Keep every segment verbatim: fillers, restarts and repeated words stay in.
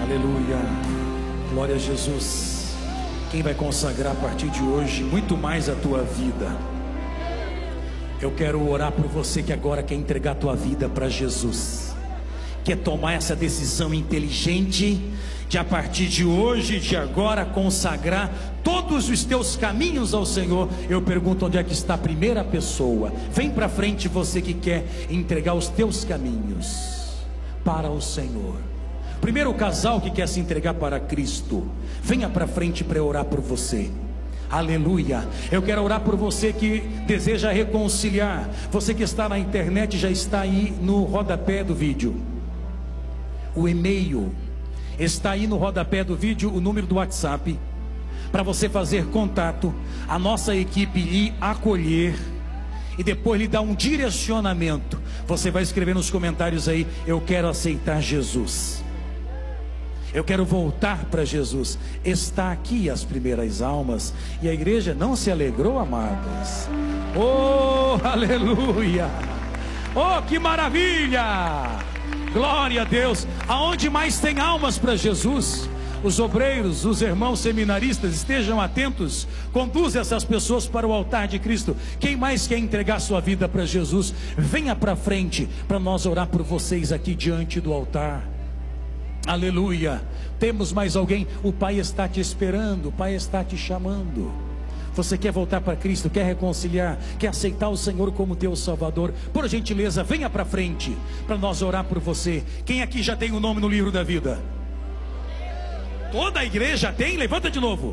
Aleluia, glória a Jesus. Quem vai consagrar a partir de hoje muito mais a tua vida? Eu quero orar por você que agora quer entregar a tua vida para Jesus, quer tomar essa decisão inteligente de a partir de hoje, de agora, consagrar todos os teus caminhos ao Senhor. Eu pergunto, onde é que está a primeira pessoa? Vem para frente, você que quer entregar os teus caminhos para o Senhor. Primeiro, o casal que quer se entregar para Cristo, venha para frente para eu orar por você. Aleluia. Eu quero orar por você que deseja reconciliar. Você que está na internet, já está aí no rodapé do vídeo o e-mail, está aí no rodapé do vídeo o número do WhatsApp, para você fazer contato, a nossa equipe lhe acolher e depois lhe dar um direcionamento. Você vai escrever nos comentários aí: eu quero aceitar Jesus, eu quero voltar para Jesus. Está aqui as primeiras almas. E a igreja não se alegrou, amados? Oh, aleluia! Oh, que maravilha! Glória a Deus. Aonde mais tem almas para Jesus, os obreiros, os irmãos seminaristas, estejam atentos, conduza essas pessoas para o altar de Cristo. Quem mais quer entregar sua vida para Jesus, venha para frente, para nós orar por vocês aqui diante do altar. Aleluia. Temos mais alguém? O Pai está te esperando, o Pai está te chamando. Você quer voltar para Cristo, quer reconciliar, quer aceitar o Senhor como teu Salvador? Por gentileza, venha para frente, para nós orar por você. Quem aqui já tem o nome no livro da vida? Toda a igreja tem? Levanta de novo.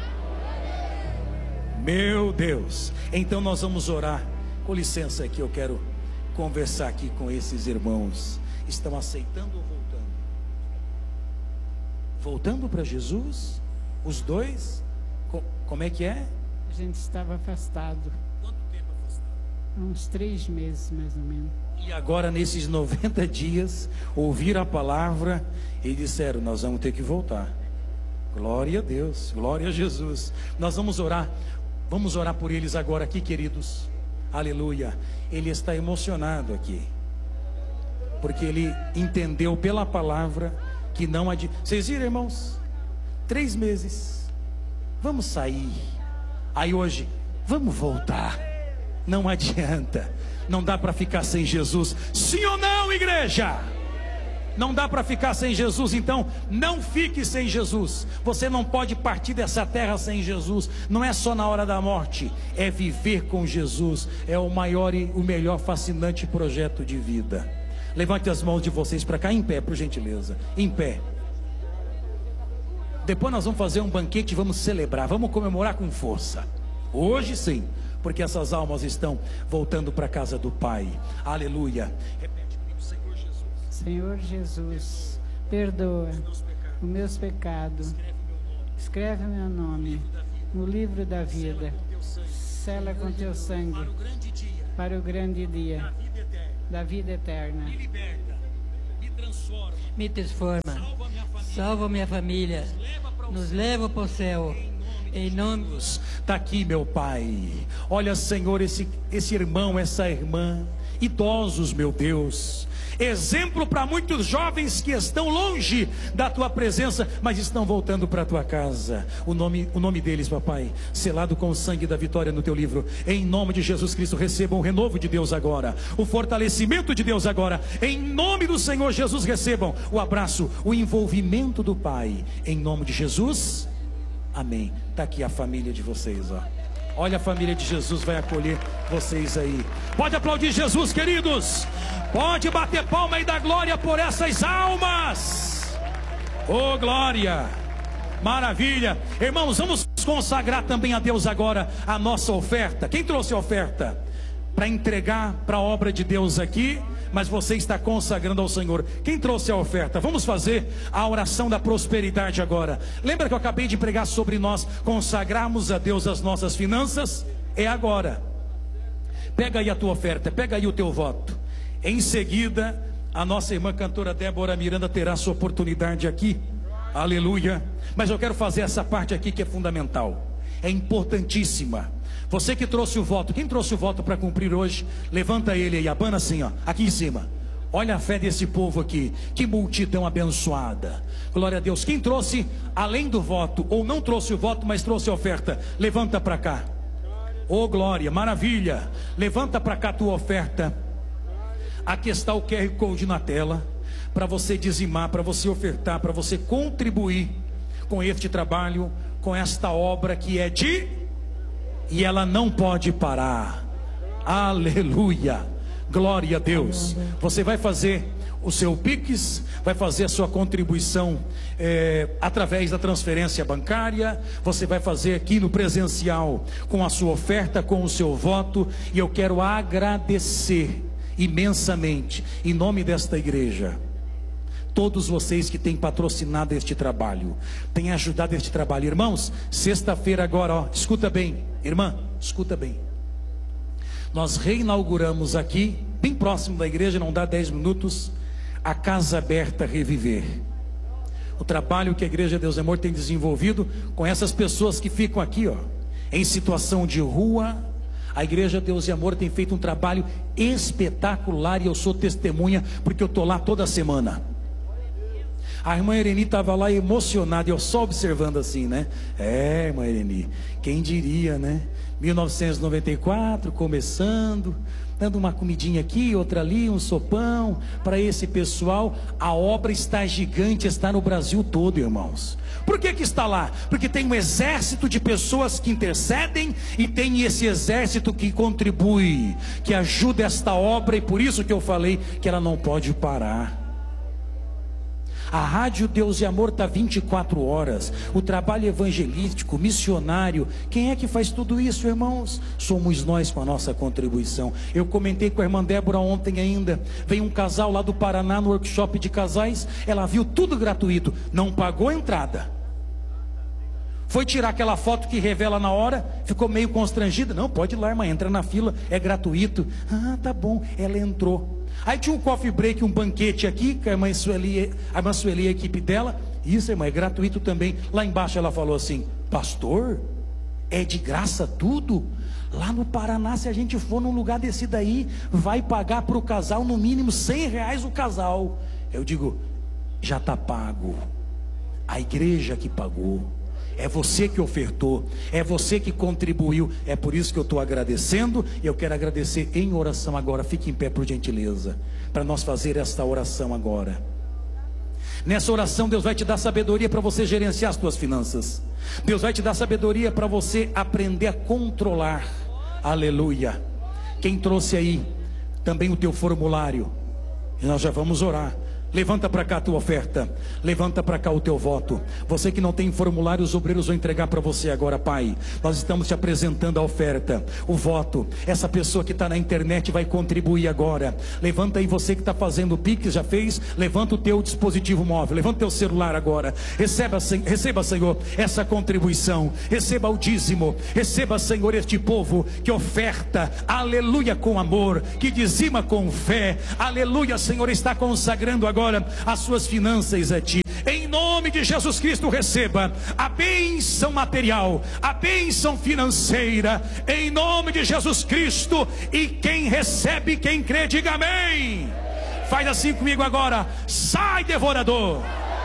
Meu Deus. Então nós vamos orar. Com licença aqui, eu quero conversar aqui com esses irmãos. Estão aceitando ou voltando? Voltando para Jesus? Os dois? Como é que é? A gente estava afastado. Quanto tempo afastado? Uns três meses, mais ou menos. E agora, nesses noventa dias, ouviram a palavra e disseram: nós vamos ter que voltar. Glória a Deus, glória a Jesus. Nós vamos orar, vamos orar por eles agora aqui, queridos. Aleluia. Ele está emocionado aqui, porque ele entendeu pela palavra que não adianta. Vocês viram, irmãos? Três meses. Vamos sair. Aí hoje, vamos voltar. Não adianta. Não dá para ficar sem Jesus. Sim ou não, igreja? Não dá para ficar sem Jesus. Então não fique sem Jesus. Você não pode partir dessa terra sem Jesus. Não é só na hora da morte, é viver com Jesus. É o maior e o melhor fascinante projeto de vida. Levante as mãos de vocês para cá, em pé, por gentileza. Em pé. Depois nós vamos fazer um banquete, vamos celebrar, vamos comemorar com força. Hoje sim, porque essas almas estão voltando para a casa do Pai. Aleluia. Repete comigo: Senhor Jesus. Senhor Jesus, perdoa os meus pecados. Escreve o meu nome no livro da vida. Sela com teu sangue para o grande dia da vida eterna. Me liberta, me transforma, me transforma, salva minha família, nos leva para o céu, em nome. Está aqui, meu Pai. Olha, Senhor, esse, esse irmão, essa irmã, idosos, meu Deus, exemplo para muitos jovens que estão longe da tua presença, mas estão voltando para a tua casa. O nome, o nome deles, papai, selado com o sangue da vitória no teu livro. Em nome de Jesus Cristo, recebam o renovo de Deus agora, o fortalecimento de Deus agora. Em nome do Senhor Jesus, recebam o abraço, o envolvimento do Pai. Em nome de Jesus, amém. Está aqui a família de vocês, ó. Olha, a família de Jesus vai acolher vocês aí. Pode aplaudir Jesus, queridos. Pode bater palma e dar glória por essas almas. Oh, glória. Maravilha. Irmãos, vamos consagrar também a Deus agora a nossa oferta. Quem trouxe a oferta? Para entregar para a obra de Deus aqui, mas você está consagrando ao Senhor. Quem trouxe a oferta? Vamos fazer a oração da prosperidade agora. Lembra que eu acabei de pregar sobre nós consagrarmos a Deus as nossas finanças? É agora. Pega aí a tua oferta, pega aí o teu voto. Em seguida, a nossa irmã cantora Débora Miranda terá sua oportunidade aqui. Aleluia. Mas eu quero fazer essa parte aqui que é fundamental, é importantíssima. Você que trouxe o voto, quem trouxe o voto para cumprir hoje, levanta ele aí, abana assim, ó, aqui em cima. Olha a fé desse povo aqui, que multidão abençoada. Glória a Deus. Quem trouxe além do voto, ou não trouxe o voto, mas trouxe a oferta, levanta para cá. Oh glória, maravilha. Levanta para cá a tua oferta. Aqui está o Q R Code na tela, para você dizimar, para você ofertar, para você contribuir com este trabalho, com esta obra que é de, e ela não pode parar. Aleluia, glória a Deus. Você vai fazer o seu Pix, vai fazer a sua contribuição é, através da transferência bancária. Você vai fazer aqui no presencial com a sua oferta, com o seu voto. E eu quero agradecer imensamente, em nome desta igreja, todos vocês que têm patrocinado este trabalho, têm ajudado este trabalho. Irmãos, sexta-feira agora, ó, escuta bem, irmã, escuta bem. Nós reinauguramos aqui, bem próximo da igreja, não dá dez minutos, a Casa Aberta Reviver. O trabalho que a Igreja Deus e Amor tem desenvolvido com essas pessoas que ficam aqui, ó, em situação de rua. A Igreja Deus e Amor tem feito um trabalho espetacular, e eu sou testemunha, porque eu estou lá toda semana. A irmã Ireni estava lá emocionada, eu só observando assim, né? É, irmã Ireni, quem diria, né? mil novecentos e noventa e quatro, começando, dando uma comidinha aqui, outra ali, um sopão para esse pessoal. A obra está gigante, está no Brasil todo, irmãos. Por que que está lá? Porque tem um exército de pessoas que intercedem, e tem esse exército que contribui, que ajuda esta obra, e por isso que eu falei que ela não pode parar. A Rádio Deus e Amor está vinte e quatro horas. O trabalho evangelístico, missionário, quem é que faz tudo isso, irmãos? Somos nós, com a nossa contribuição. Eu comentei com a irmã Débora ontem ainda. Veio um casal lá do Paraná no workshop de casais. Ela viu tudo gratuito, não pagou a entrada. Foi tirar aquela foto que revela na hora, ficou meio constrangida. Não, pode ir lá, irmã, entra na fila, é gratuito. Ah, tá bom, ela entrou. Aí tinha um coffee break, um banquete aqui, que a irmã Sueli, a irmã Sueli e a equipe dela. Isso, irmã, é gratuito também. Lá embaixo ela falou assim: pastor, é de graça tudo? Lá no Paraná, se a gente for num lugar desse daí, vai pagar para o casal no mínimo cem reais o casal. Eu digo, já está pago. A igreja que pagou. É você que ofertou, é você que contribuiu. É por isso que eu estou agradecendo. E eu quero agradecer em oração agora. Fique em pé, por gentileza, para nós fazer esta oração agora. Nessa oração Deus vai te dar sabedoria para você gerenciar as tuas finanças. Deus vai te dar sabedoria para você aprender a controlar. Aleluia. Quem trouxe aí também o teu formulário, e nós já vamos orar. Levanta para cá a tua oferta, levanta para cá o teu voto. Você que não tem formulário, os obreiros vão entregar para você agora, Pai. Nós estamos te apresentando a oferta, o voto. Essa pessoa que está na internet vai contribuir agora. Levanta aí, você que está fazendo o Pix, já fez? Levanta o teu dispositivo móvel, levanta o teu celular agora. Receba, receba, Senhor, essa contribuição. Receba o dízimo. Receba, Senhor, este povo que oferta, aleluia, com amor, que dizima com fé. Aleluia, Senhor, está consagrando agora as suas finanças a ti. Em nome de Jesus Cristo, receba a bênção material, a bênção financeira, em nome de Jesus Cristo. E quem recebe, quem crê, diga amém. Faz assim comigo agora: sai, devorador.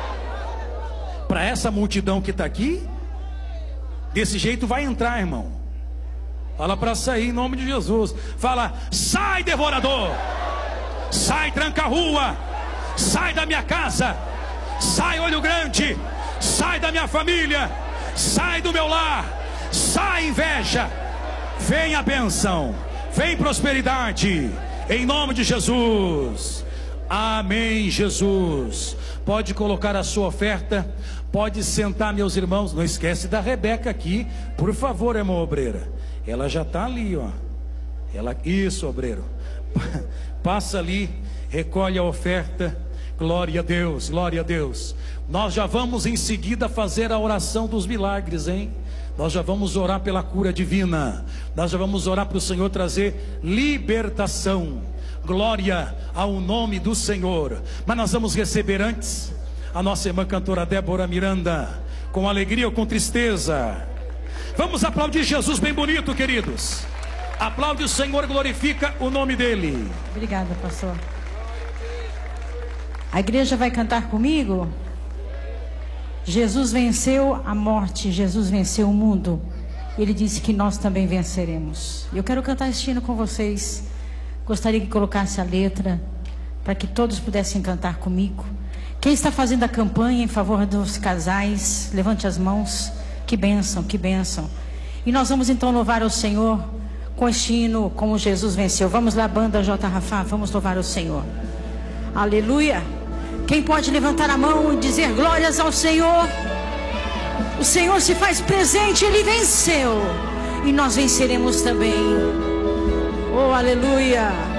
Para essa multidão que está aqui, desse jeito vai entrar, irmão. Fala para sair em nome de Jesus. Fala: sai, devorador. Sai, tranca-rua. Sai da minha casa, sai, olho grande, sai da minha família, sai do meu lar, sai, inveja. Vem a bênção, vem prosperidade, em nome de Jesus. Amém, Jesus. Pode colocar a sua oferta, pode sentar, meus irmãos. Não esquece da Rebeca aqui, por favor, irmã obreira. Ela já está ali, ó. Ela, isso, obreiro. Passa ali, recolhe a oferta. Glória a Deus, glória a Deus. Nós já vamos em seguida fazer a oração dos milagres, hein? Nós já vamos orar pela cura divina. Nós já vamos orar para o Senhor trazer libertação. Glória ao nome do Senhor. Mas nós vamos receber antes a nossa irmã cantora Débora Miranda, com alegria ou com tristeza. Vamos aplaudir Jesus bem bonito, queridos. Aplaude o Senhor, glorifica o nome dele. Obrigada, pastor. A igreja vai cantar comigo? Jesus venceu a morte, Jesus venceu o mundo. Ele disse que nós também venceremos. Eu quero cantar esse hino com vocês. Gostaria que colocasse a letra, para que todos pudessem cantar comigo. Quem está fazendo a campanha em favor dos casais, levante as mãos. Que bênção, que bênção. E nós vamos então louvar o Senhor com este hino, como Jesus venceu. Vamos lá, banda J. Rafa, vamos louvar o Senhor. Aleluia. Quem pode levantar a mão e dizer glórias ao Senhor? O Senhor se faz presente, Ele venceu. E nós venceremos também. Oh, aleluia.